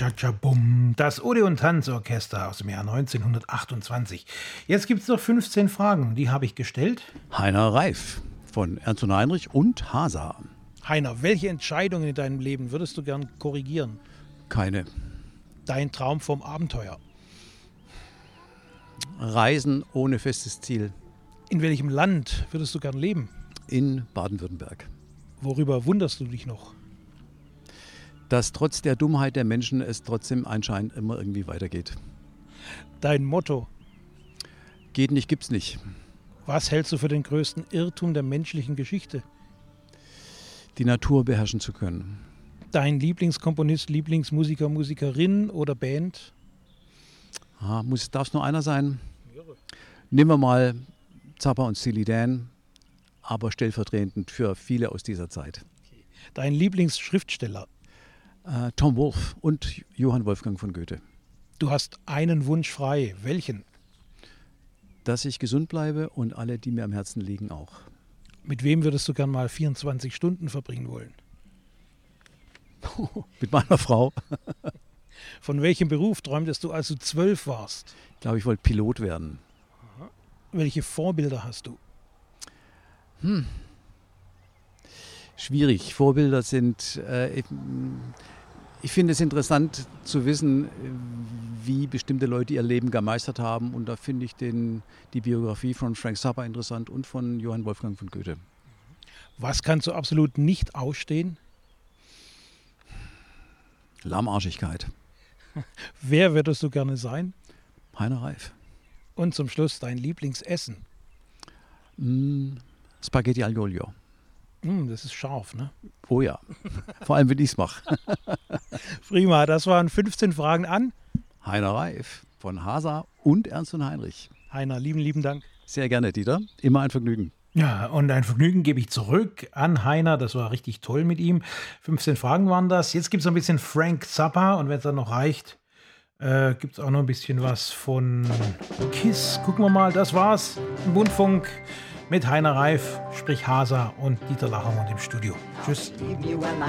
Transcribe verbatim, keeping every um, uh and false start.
Cha-cha-cha-bum. Das Odeon Tanzorchester aus dem Jahr neunzehnhundertachtundzwanzig. Jetzt gibt es noch fünfzehn Fragen, die habe ich gestellt. Heiner Reif von Ernst und Heinrich und Hasa. Heiner, welche Entscheidungen in deinem Leben würdest du gern korrigieren? Keine. Dein Traum vom Abenteuer? Reisen ohne festes Ziel. In welchem Land würdest du gern leben? In Baden-Württemberg. Worüber wunderst du dich noch? Dass trotz der Dummheit der Menschen es trotzdem anscheinend immer irgendwie weitergeht. Dein Motto? Geht nicht, gibt's nicht. Was hältst du für den größten Irrtum der menschlichen Geschichte? Die Natur beherrschen zu können. Dein Lieblingskomponist, Lieblingsmusiker, Musikerin oder Band? Ah, muss, darf es nur einer sein? Nehmen wir mal Zappa und Steely Dan, aber stellvertretend für viele aus dieser Zeit. Dein Lieblingsschriftsteller? Äh, Tom Wolfe und Johann Wolfgang von Goethe. Du hast einen Wunsch frei. Welchen? Dass ich gesund bleibe und alle, die mir am Herzen liegen, auch. Mit wem würdest du gern mal vierundzwanzig Stunden verbringen wollen? Mit meiner Frau. Von welchem Beruf träumtest du, als du zwölf warst? Ich glaube, ich wollte Pilot werden. Aha. Welche Vorbilder hast du? Hm. Schwierig. Vorbilder sind, äh, ich, ich finde es interessant zu wissen, wie bestimmte Leute ihr Leben gemeistert haben. Und da finde ich den, die Biografie von Frank Zappa interessant und von Johann Wolfgang von Goethe. Was kannst du absolut nicht ausstehen? Lahmarschigkeit. Wer würdest du gerne sein? Heiner Reif. Und zum Schluss dein Lieblingsessen? Mm, Spaghetti aglio olio. Mm, das ist scharf, ne? Oh ja, vor allem wenn ich es mache. Prima, das waren fünfzehn Fragen an Heiner Reif von Hasa und Ernst und Heinrich. Heiner, lieben, lieben Dank. Sehr gerne, Dieter. Immer ein Vergnügen. Ja, und ein Vergnügen gebe ich zurück an Heiner. Das war richtig toll mit ihm. fünfzehn Fragen waren das. Jetzt gibt es noch ein bisschen Frank Zappa. Und wenn es dann noch reicht, äh, gibt es auch noch ein bisschen was von Kiss. Gucken wir mal, das war's. Im Bundfunk mit Heiner Reif, sprich Hasa und Dieter Lachamont im Studio. Tschüss.